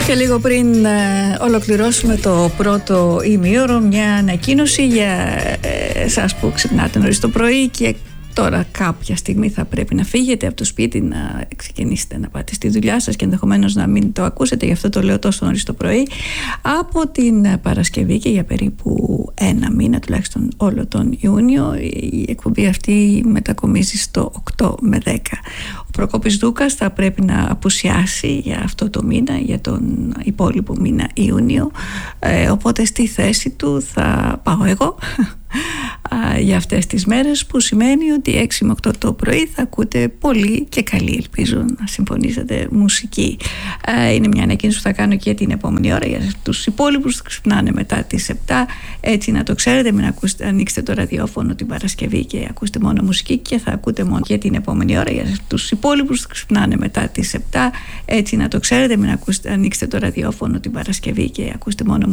Και λίγο πριν ολοκληρώσουμε το πρώτο ημίωρο, μια ανακοίνωση για εσάς που ξυπνάτε νωρίς το πρωί και τώρα κάποια στιγμή θα πρέπει να φύγετε από το σπίτι, να ξεκινήσετε να πάτε στη δουλειά σας και ενδεχομένως να μην το ακούσετε, γι' αυτό το λέω τόσο νωρίς το πρωί. Από την Παρασκευή και για περίπου ένα μήνα, τουλάχιστον όλο τον Ιούνιο, η εκπομπή αυτή μετακομίζει στο 8 με 10. Ο Προκόπης Δούκας θα πρέπει να απουσιάσει για αυτό το μήνα, για τον υπόλοιπο μήνα Ιούνιο, οπότε στη θέση του θα πάω εγώ για αυτές τις μέρες, που σημαίνει ότι 6 με 8 το πρωί θα ακούτε πολύ και καλή, ελπίζω να συμφωνήσετε, μουσική. Είναι μια ανακοίνωση που θα κάνω και την επόμενη ώρα για τους υπόλοιπους που ξυπνάνε μετά τις 7, έτσι να το ξέρετε, μην ανοίξετε το ραδιόφωνο την Παρασκευή και ακούστε μόνο μουσική και θα ακούτε μόνο και την επόμενη ώρα για τους υπόλοιπους που ξυπνάνε μετά τις 7, έτσι να το ξέρετε, μην ανοίξετε το ραδιόφωνο την Παρασκευή και ακούστε μόνο